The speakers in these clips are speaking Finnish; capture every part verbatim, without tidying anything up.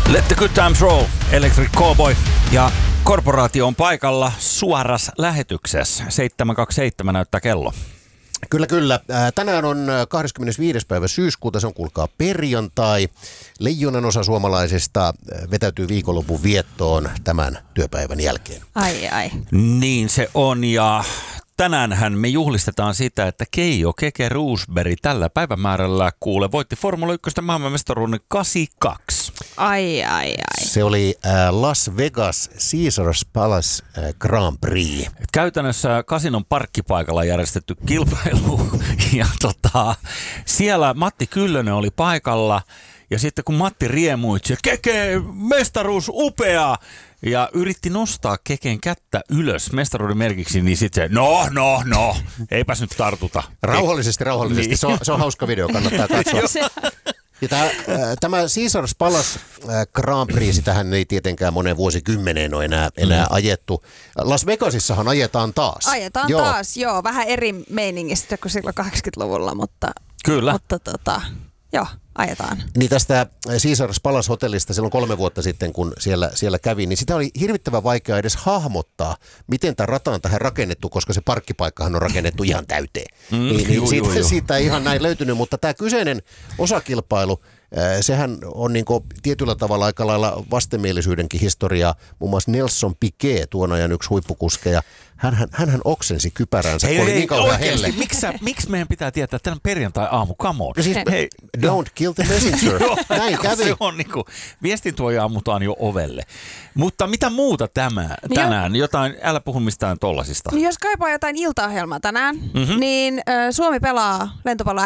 Let the good times roll, Electric Cowboy ja korporaatio on paikalla suorassa lähetyksessä. seitsemän kaksikymmentäseitsemän näyttää kello. Kyllä, kyllä. Tänään on kahdeskymmenesviides päivä syyskuuta, se on kuulkaa perjantai. Leijonan osa suomalaisista vetäytyy viikonlopun viettoon tämän työpäivän jälkeen. Ai ai. Niin se on, ja tänäänhän me juhlistetaan sitä, että Keijo Keke Roosberg tällä päivämäärällä kuule voitti Formula yksi maailmanmestaruuden kahdeksankymmentäkaksi. Ai ai ai. Se oli äh, Las Vegas Caesars Palace äh, Grand Prix. Käytännössä kasinon parkkipaikalla järjestetty kilpailu ja tota, siellä Matti Kyllönen oli paikalla ja sitten kun Matti riemuitsi, Keke, mestaruus, upea! Ja yritti nostaa Keken kättä ylös mestaruuden merkiksi, niin sitten se, no, no, no, eipäs nyt tartuta. Rauhallisesti, rauhallisesti. Niin. Se, on, se on hauska video, kannattaa katsoa. Ja tämä, tämä Caesars Palace Grand Prix, sitähän ei tietenkään moneen vuosikymmeneen ole enää, enää mm. ajettu. Las Vegasissahan ajetaan taas. Ajetaan joo. taas, joo. Vähän eri meiningistä kuin silloin kahdeksankymmentäluvulla, mutta, Kyllä. mutta tota, joo, ajetaan. Niin tästä Caesars Palace hotellista silloin kolme vuotta sitten, kun siellä, siellä kävi, niin sitä oli hirvittävän vaikea edes hahmottaa, miten tämä rata on tähän rakennettu, koska se parkkipaikkahan on rakennettu ihan täyteen. Mm, niin, niin juu, siitä, juu, juu. siitä ei ihan näin löytynyt, mutta tämä kyseinen osakilpailu, sehän on niin kuin tietyllä tavalla aika lailla vastenmielisyydenkin historiaa. Muun muassa Nelson Piquet, tuon ajan yksi huippukuskeja, hänhän, hänhän oksensi kypäränsä, kun oli niin kauhean helle. Miksi, miksi meidän pitää tietää, että tänään perjantai-aamu, come on. No siis, hei, don't kill the messenger. Näin kävi. Se on niin kuin, viestintuoja ammutaan jo ovelle. Mutta mitä muuta tämä, tänään? Jotain, älä puhu mistään tollasista. Niin jos kaipaa jotain iltaohjelmaa tänään, Mm-hmm. niin ä, Suomi pelaa lentopalloa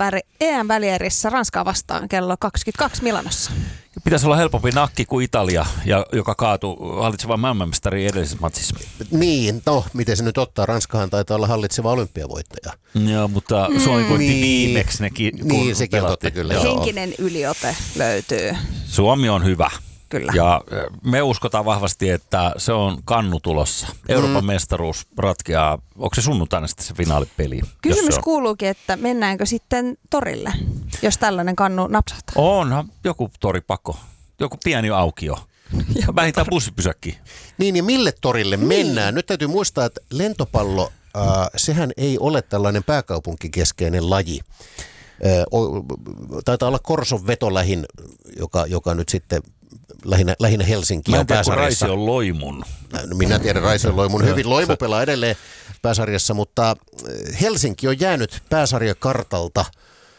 E M-välierissä Ranskaa vastaan kello kaksikymmentäkaksi Milanossa. Pitäisi olla helpompi nakki kuin Italia, ja, joka kaatui hallitsevan maailmanmestariin edellisessä matsissa. Niin, no, miten se nyt ottaa? Ranskahan taitaa olla hallitseva olympiavoittaja. Joo, mutta Suomi voitti Niin. viimeksi nekin, kun Niin, sekin on pelattiin. totta kyllä. Joo. Henkinen yliote löytyy. Suomi on hyvä. Kyllä. Ja me uskotaan vahvasti, että se on kannu tulossa. Euroopan mm. mestaruus ratkeaa. Onko se sunnuntaina sitten se finaalipeli? Kysymys on? kuuluukin, että mennäänkö sitten torille, jos tällainen kannu napsahtaa? Onhan joku toripako. Joku pieni aukio. Vähintään bussipysäkki. Niin, ja mille torille mennään? Nyt täytyy muistaa, että lentopallo, äh, sehän ei ole tällainen pääkaupunkikeskeinen laji. Äh, o, taitaa olla Korson vetolähin, joka, joka nyt sitten lähinnä, lähinnä Helsinki Mä on en tiedä, kun pääsarjassa. Raisi on Loimun. No, minä tiedän, Raisi on Loimun hyvin. Loimu pelaa edelleen pääsarjassa, mutta Helsinki on jäänyt pääsarjakartalta äh,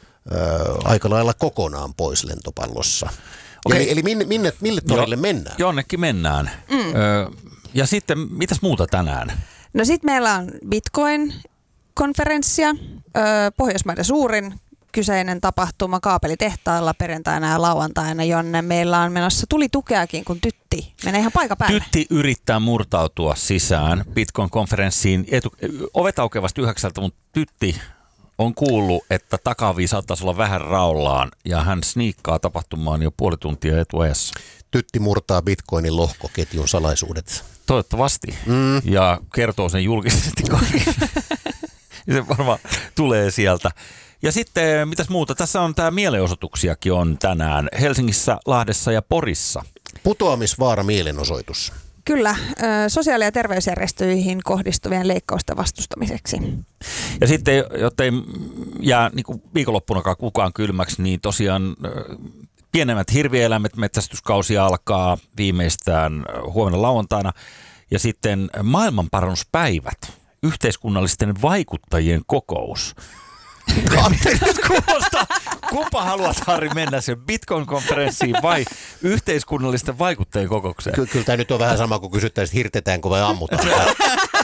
aika lailla kokonaan pois lentopallossa. Okei. Eli, eli minne, minne, mille torille Jo, mennään? Jonnekin mennään. Mm. Ö, ja sitten, mitäs muuta tänään? No sit meillä on Bitcoin-konferenssia, öö, Pohjoismaiden suurin kyseinen tapahtuma kaapelitehtaalla perjantaina ja lauantaina, jonne meillä on menossa tuli tukeakin, kun Tytti menee ihan paikan päälle. Tytti yrittää murtautua sisään Bitcoin-konferenssiin. Etu, ovet aukeaa vasta yhdeksältä, mutta Tytti on kuullut, että takavi saattaisi olla vähän raollaan ja hän sniikkaa tapahtumaan jo puoli tuntia etuajassa. Tytti murtaa Bitcoinin lohkoketjun salaisuudet. Toivottavasti. Mm. Ja kertoo sen julkisesti. Se varmaan tulee sieltä. Ja sitten, mitäs muuta? Tässä on tämä mielenosoituksiakin on tänään Helsingissä, Lahdessa ja Porissa. Putoamisvaara mielenosoitus. Kyllä, sosiaali- ja terveysjärjestöihin kohdistuvien leikkausten vastustamiseksi. Ja sitten, jotta ei jää niin kuin viikonloppunakaan kukaan kylmäksi, niin tosiaan pienemmät hirvieläimet, metsästyskausi alkaa viimeistään huomenna lauantaina. Ja sitten maailmanparannuspäivät, yhteiskunnallisten vaikuttajien kokous. Nyt kuulostaa, kumpa haluat Harri mennä sen Bitcoin-konferenssiin vai yhteiskunnallisten vaikuttajien kokoukseen? Ky- kyllä tämä nyt on vähän sama kuin kysyttäisiin, hirtetäänkö vai ammutaan.